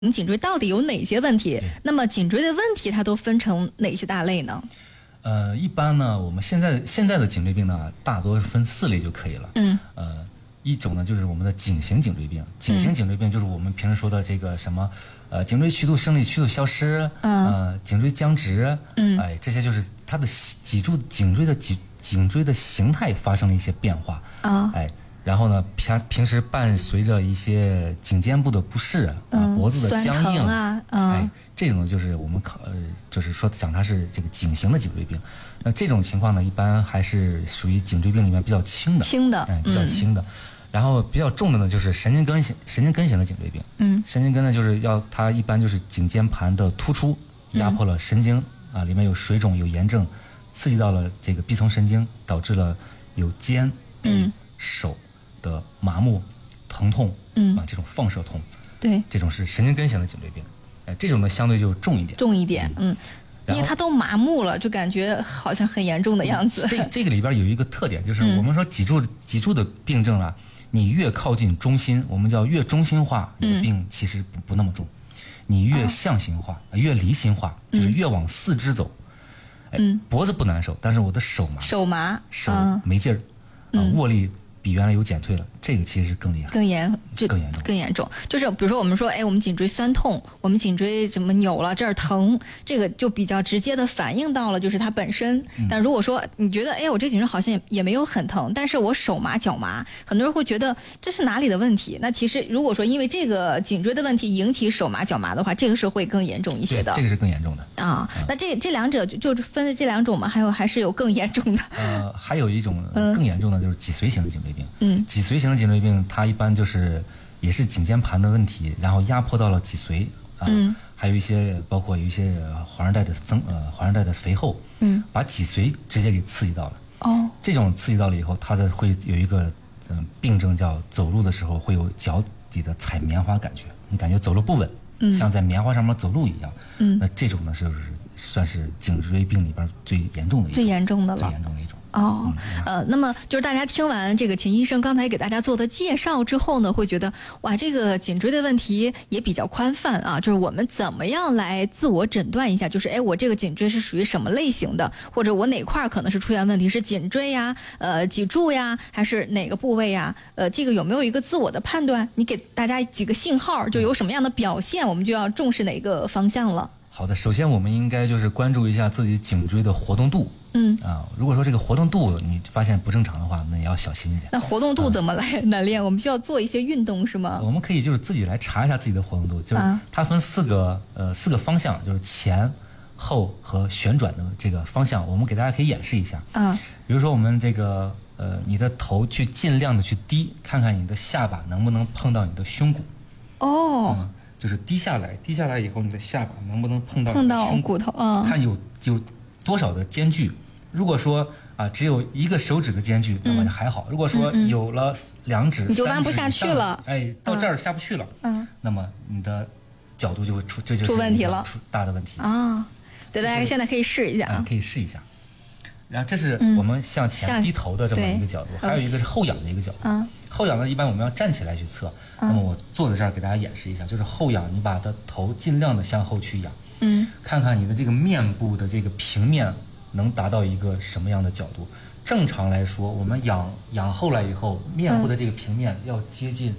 颈椎到底有哪些问题？那么颈椎的问题它都分成哪些大类呢？ 一般呢，我们现在的颈椎病呢，大多分4类就可以了。一种呢就是我们的颈型颈椎病，颈型颈椎病就是我们平时说的这个什么，颈椎曲度生理曲度消失，颈椎僵直，这些就是它的颈椎的形态发生了一些变化，然后呢，平时伴随着一些颈肩部的不适，脖子的僵硬，这种就是我们就是说讲它是这个颈型的颈椎病。那这种情况呢，一般还是属于颈椎病里面比较轻的，比较轻的。然后比较重的呢，就是神经根型的颈椎病。神经根呢，就是它一般就是颈间盘的突出压迫了神经里面有水肿有炎症，刺激到了这个臂丛神经，导致了有肩、手的麻木、疼痛，这种放射痛， 对， 这种是神经根型的颈椎病。这种呢相对就重一点， 因为它都麻木了，就感觉好像很严重的样子。 这个里边有一个特点，就是我们说脊柱的病症啊，你越靠近中心，我们叫越中心化，你的病其实不那么重；你越向心化、越离心化，就是越往四肢走。脖子不难受，但是我的手麻，手没劲儿，握力比原来有减退了，这个其实是更厉害，更严重。就是比如说我们说，我们颈椎酸痛，我们颈椎怎么扭了，这儿疼，这个就比较直接的反映到了就是它本身。但如果说你觉得，我这颈椎好像也没有很疼，但是我手麻脚麻，很多人会觉得这是哪里的问题？那其实如果说因为这个颈椎的问题引起手麻脚麻的话，这个是会更严重一些的。 这个是更严重的那这两者就分这两种嘛？还是有更严重的？ 还有一种更严重的就是脊髓型的颈椎病。脊髓型的颈椎病，它一般也是颈间盘的问题，然后压迫到了脊髓还有包括有一些环儿带的肥厚，把脊髓直接给刺激到了。这种刺激到了以后，它会有一个病症叫走路的时候会有脚底的踩棉花感觉，你感觉走路不稳，像在棉花上面走路一样。那这种呢算是颈椎病里边最严重的一种那么就是大家听完这个秦医生刚才给大家做的介绍之后呢，会觉得哇，这个颈椎的问题也比较宽泛啊，就是我们怎么样来自我诊断一下，就是我这个颈椎是属于什么类型的，或者我哪块可能是出现问题，是颈椎呀、脊柱呀，还是哪个部位呀？这个有没有一个自我的判断？你给大家几个信号，就有什么样的表现，我们就要重视哪个方向了。 好的，首先我们应该就是关注一下自己颈椎的活动度。如果说这个活动度你发现不正常的话，那也要小心一点。 那活动度怎么来练？我们需要做一些运动是吗？ 我们可以就是自己来查一下自己的活动度，就是它分4个方向，就是前后和旋转的这个方向，我们给大家可以演示一下。比如说我们这个你的头去尽量的去低，看看你的下巴能不能碰到你的胸骨。就是低下来以后，你的下巴能不能碰到胸骨头？ 看有多少的间距。如果说只有1个手指的间距，那么还好。如果说有了2指、3指， 你就弯不下去了。 到这儿下不去了。那么你的角度就会这就是出问题了， 出大的问题对，大家现在可以试一下可以试一下。然后这是我们向前低头的这么一个角度，还有一个是后仰的一个角度。后仰呢，一般我们要站起来去测。那么我坐在这儿给大家演示一下，就是后仰，你把的头尽量的向后去仰，看看你的这个面部的这个平面能达到一个什么样的角度。正常来说，我们仰后来以后，面部的这个平面要接近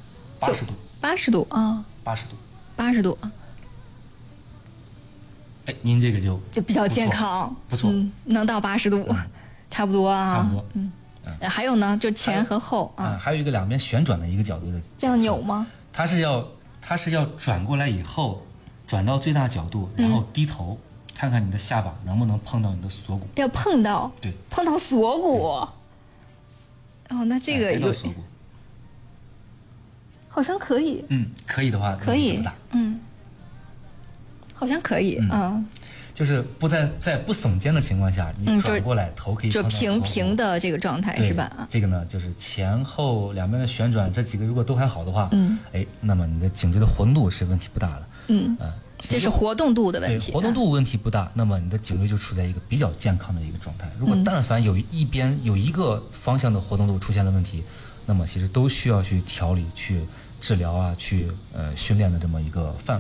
80度。 80度80度。 您这个就比较健康， 不错， 能到80度，差不多。还有呢，就前和后还有一个两边旋转的一个角度的。 这样扭吗？ 它是要转过来以后，转到最大角度，然后低头，看看你的下巴能不能碰到你的锁骨。 要碰到？ 对， 碰到锁骨。那这个到锁骨， 好像可以。 可以的话， 可以。好像可以。 就是在不耸肩的情况下，你转过来，头可以就平的这个状态是吧？ 这个呢，就是前后两边的旋转，这几个如果都还好的话，那么你的颈椎的活动度是问题不大的。 这是活动度的问题。 活动度问题不大，那么你的颈椎就处在一个比较健康的一个状态。如果但凡有一个方向的活动度出现了问题，那么其实都需要去调理，去治疗啊，去训练的这么一个范围。